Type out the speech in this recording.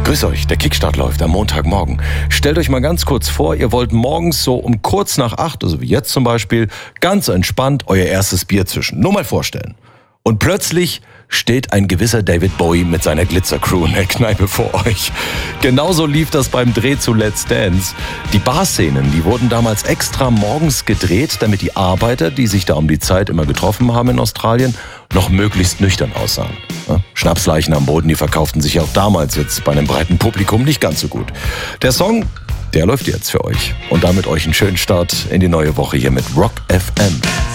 Grüß euch, der Kickstart läuft am Montagmorgen. Stellt euch mal ganz kurz vor, ihr wollt morgens so um kurz nach 8, also wie jetzt zum Beispiel, ganz entspannt euer erstes Bier zischen. Nur mal vorstellen. Und plötzlich steht ein gewisser David Bowie mit seiner Glitzercrew in der Kneipe vor euch. Genauso lief das beim Dreh zu Let's Dance. Die Barszenen, die wurden damals extra morgens gedreht, damit die Arbeiter, die sich da um die Zeit immer getroffen haben in Australien, noch möglichst nüchtern aussahen. Schnapsleichen am Boden, die verkauften sich auch damals jetzt bei einem breiten Publikum nicht ganz so gut. Der Song, der läuft jetzt für euch. Und damit euch einen schönen Start in die neue Woche hier mit Rock FM.